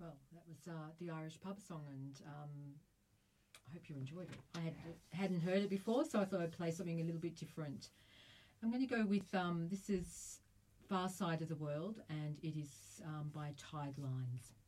Well, that was the Irish pub song, and I hope you enjoyed it. I hadn't heard it before, so I thought I'd play something a little bit different. I'm going to go with this is Far Side of the World, and it is by Tide Lines.